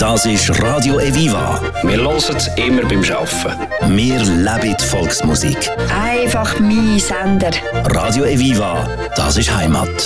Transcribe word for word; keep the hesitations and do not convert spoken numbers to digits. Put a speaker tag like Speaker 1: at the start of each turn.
Speaker 1: Das ist Radio Eviva.
Speaker 2: Wir hören es immer beim Arbeiten.
Speaker 1: Wir leben die Volksmusik.
Speaker 3: Einfach mein Sender.
Speaker 1: Radio Eviva, das ist Heimat.